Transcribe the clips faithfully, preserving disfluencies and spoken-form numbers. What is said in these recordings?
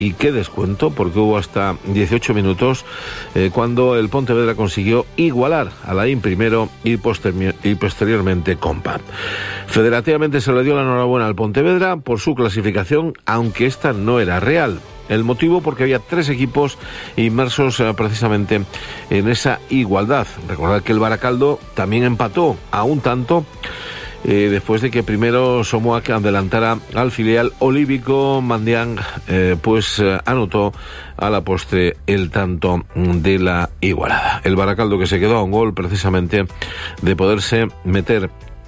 Y qué descuento, porque hubo hasta dieciocho minutos eh, cuando el Pontevedra consiguió igualar a la I N primero y, poster- y posteriormente Compa. Federativamente se le dio la enhorabuena al Pontevedra por su clasificación, aunque esta no era real. El motivo porque había tres equipos inmersos eh, precisamente en esa igualdad. Recordad que el Baracaldo también empató a un tanto, Eh, después de que primero Somoac adelantara al filial olívico. Mandiang eh, pues eh, anotó a la postre el tanto de la igualada. El Baracaldo que se quedó a un gol precisamente de poderse meter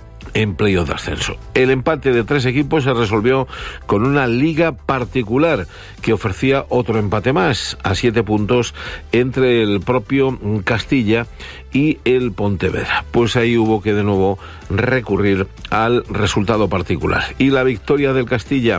en playoff de ascenso. El empate de tres equipos se resolvió con una liga particular que ofrecía otro empate más, a siete puntos entre el propio Castilla y el Pontevedra. Pues ahí hubo que de nuevo recurrir al resultado particular. Y la victoria del Castilla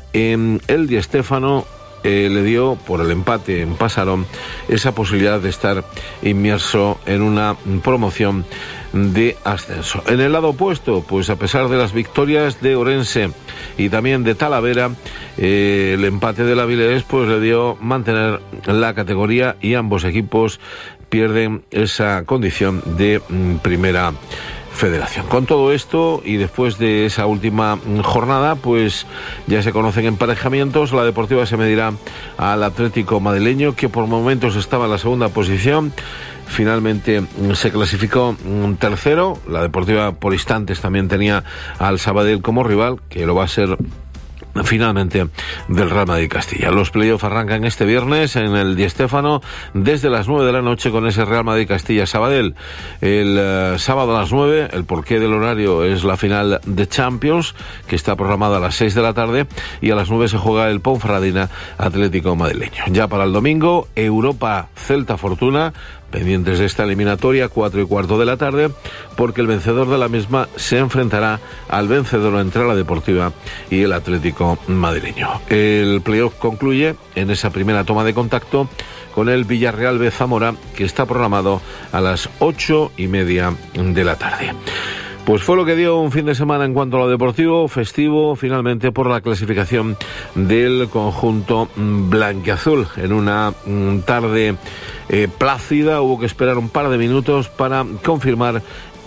en el Di Stéfano Eh, le dio, por el empate en Pasarón, esa posibilidad de estar inmerso en una promoción de ascenso. En el lado opuesto, pues a pesar de las victorias de Orense y también de Talavera, eh, el empate de la Avilés pues le dio mantener la categoría y ambos equipos pierden esa condición de mm, primera Federación. Con todo esto y después de esa última jornada, pues ya se conocen emparejamientos. La Deportiva se medirá al Atlético Madrileño, que por momentos estaba en la segunda posición. Finalmente se clasificó tercero. La Deportiva por instantes también tenía al Sabadell como rival, que lo va a ser finalmente del Real Madrid Castilla. Los playoffs arrancan este viernes en el Di Stéfano desde las nueve de la noche con ese Real Madrid Castilla Sabadell. El uh, sábado a las nueve, el porqué del horario es la final de Champions, que está programada a las seis de la tarde, y a las nueve se juega el Ponferradina Atlético Madrileño. Ya para el domingo, Europa Celta Fortuna, pendientes de esta eliminatoria, cuatro y cuarto de la tarde, porque el vencedor de la misma se enfrentará al vencedor entre la Deportiva y el Atlético Madrileño. El playoff concluye en esa primera toma de contacto con el Villarreal B Zamora, que está programado a las ocho y media de la tarde. Pues fue lo que dio un fin de semana en cuanto a lo deportivo, festivo finalmente por la clasificación del conjunto blanquiazul. En una tarde eh, plácida hubo que esperar un par de minutos para confirmar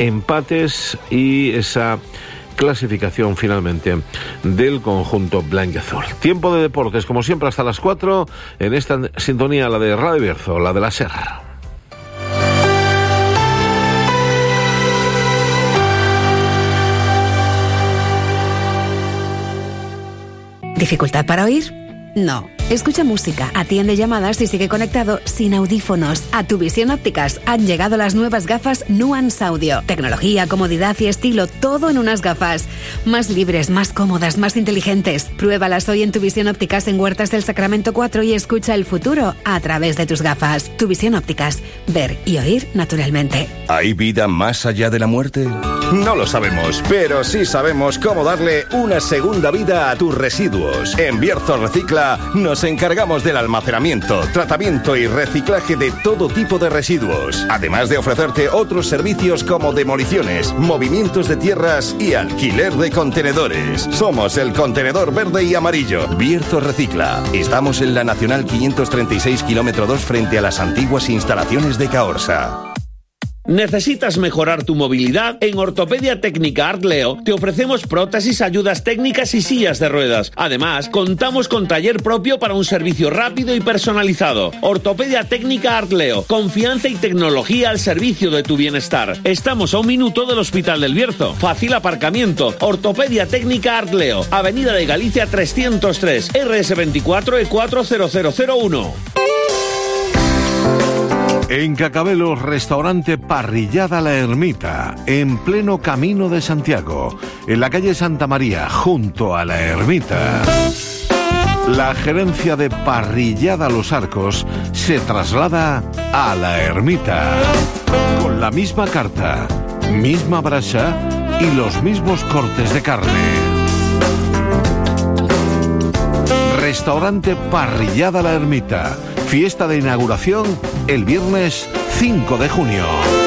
empates y esa clasificación finalmente del conjunto blanquiazul. Tiempo de deportes, como siempre, hasta las cuatro, en esta sintonía, la de Radio Bierzo, la de la SER. ¿Dificultad para oír? No. Escucha música, atiende llamadas y sigue conectado sin audífonos. A Tu Visión Ópticas han llegado las nuevas gafas Nuance Audio. Tecnología, comodidad y estilo, todo en unas gafas. Más libres, más cómodas, más inteligentes. Pruébalas hoy en Tu Visión Ópticas en Huertas del Sacramento cuatro y escucha el futuro a través de tus gafas. Tu Visión Ópticas. Ver y oír naturalmente. ¿Hay vida más allá de la muerte? No lo sabemos, pero sí sabemos cómo darle una segunda vida a tus residuos. En Bierzo Recicla nos encargamos del almacenamiento, tratamiento y reciclaje de todo tipo de residuos, además de ofrecerte otros servicios como demoliciones, movimientos de tierras y alquiler de contenedores. Somos el contenedor verde y amarillo. Bierzo Recicla. Estamos en la Nacional quinientos treinta y seis, kilómetro dos, frente a las antiguas instalaciones de Caorsa. ¿Necesitas mejorar tu movilidad? En Ortopedia Técnica Artleo te ofrecemos prótesis, ayudas técnicas y sillas de ruedas. Además, contamos con taller propio para un servicio rápido y personalizado. Ortopedia Técnica Artleo, confianza y tecnología al servicio de tu bienestar. Estamos a un minuto del Hospital del Bierzo. Fácil aparcamiento. Ortopedia Técnica Artleo, Avenida de Galicia trescientos tres, R S veinticuatro E cuatro cero cero cero uno. En Cacabelos, restaurante Parrillada La Ermita, en pleno Camino de Santiago, en la calle Santa María, junto a la Ermita. La gerencia de Parrillada Los Arcos se traslada a la Ermita, con la misma carta, misma brasa y los mismos cortes de carne. Restaurante Parrillada La Ermita. Fiesta de inauguración el viernes cinco de junio.